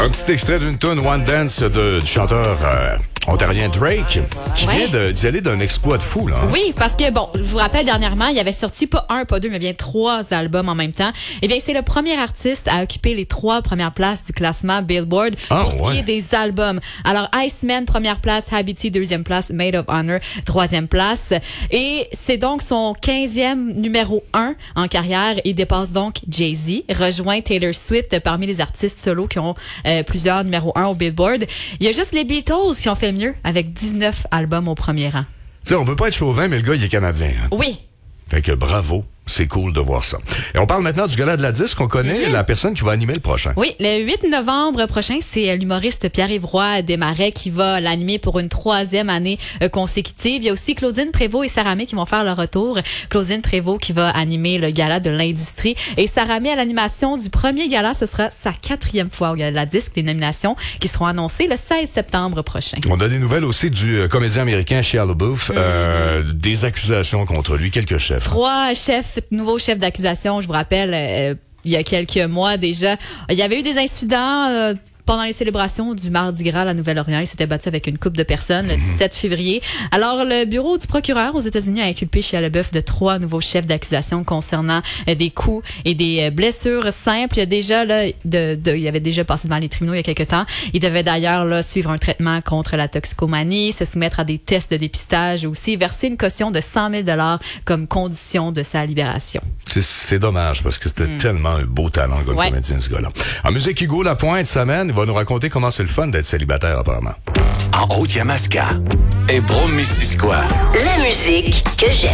Un petit extrait d'une tune One Dance du chanteur ontarien Drake, qui vient d'y aller d'un exploit de fou, là. Hein? Oui, parce que, bon, je vous rappelle, dernièrement, il avait sorti pas un, pas deux, mais bien 3 albums en même temps. Eh bien, c'est le premier artiste à occuper les 3 premières places du classement Billboard pour ce qui est des albums. Alors, Iceman, première place, Habity, deuxième place, Maid of Honor, troisième place. Et c'est donc son 15e numéro 1 en carrière. Il dépasse donc Jay-Z, rejoint Taylor Swift parmi les artistes solos qui ont plusieurs numéros 1 au Billboard. Il y a juste les Beatles qui ont fait mieux avec 19 albums au premier rang. Tu sais, on veut pas être chauvin, mais le gars, il est canadien. Hein? Oui. Fait que bravo. C'est cool de voir ça. Et on parle maintenant du gala de la disque. On connaît la personne qui va animer le prochain. Oui, le 8 novembre prochain, c'est l'humoriste Pierre-Yves Roy Desmarais qui va l'animer pour une 3e année consécutive. Il y a aussi Claudine Prévost et Sarah May qui vont faire leur retour. Claudine Prévost qui va animer le gala de l'industrie. Et Sarah May à l'animation du premier gala. Ce sera sa 4e fois au gala de la disque. Les nominations qui seront annoncées le 16 septembre prochain. On a des nouvelles aussi du comédien américain Shia LaBeouf. Des accusations contre lui. Quelques chefs. 3 chefs. Nouveau chef d'accusation, je vous rappelle, il y a quelques mois déjà. Il y avait eu des incidents pendant les célébrations du Mardi Gras à la Nouvelle-Orléans. Il s'était battu avec une couple de personnes le 17 février. Alors, le bureau du procureur aux États-Unis a inculpé Shia LaBeouf de 3 nouveaux chefs d'accusation concernant des coups et des blessures simples. Il y a déjà, là, il avait déjà passé devant les tribunaux il y a quelques temps. Il devait d'ailleurs là, suivre un traitement contre la toxicomanie, se soumettre à des tests de dépistage et aussi verser une caution de 100 000 $ comme condition de sa libération. C'est dommage parce que c'était tellement un beau talent, le gars de comédien, ce gars-là. En musique, Hugo Lapointe s'amène. Il va nous raconter comment c'est le fun d'être célibataire, apparemment. En Haute-Yamaska et Brome-Missisquoi. La musique que j'aime.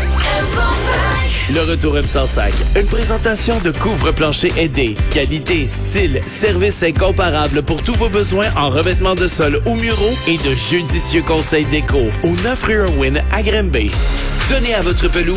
Le retour M105. Une présentation de couvre-plancher aidé. Qualité, style, service incomparable pour tous vos besoins en revêtement de sol ou muraux et de judicieux conseils déco. Au 9 rue Irwin à Granby. Donnez à votre pelouse